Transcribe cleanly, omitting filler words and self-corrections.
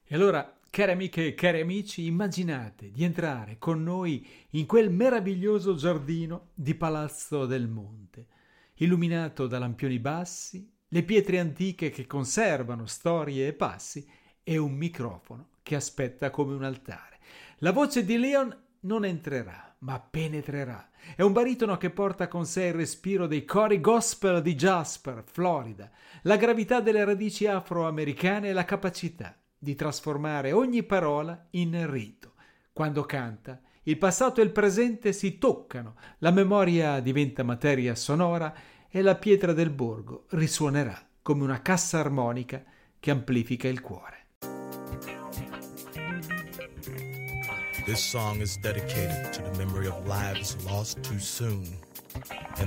E allora, care amiche e cari amici, immaginate di entrare con noi in quel meraviglioso giardino di Palazzo del Monte, illuminato da lampioni bassi, le pietre antiche che conservano storie e passi e un microfono che aspetta come un altare. La voce di Leon non entrerà, ma penetrerà. È un baritono che porta con sé il respiro dei cori gospel di Jasper, Florida, la gravità delle radici afroamericane e la capacità di trasformare ogni parola in rito. Quando canta, il passato e il presente si toccano, la memoria diventa materia sonora e la pietra del borgo risuonerà come una cassa armonica che amplifica il cuore. This song is dedicated to the memory of lives lost too soon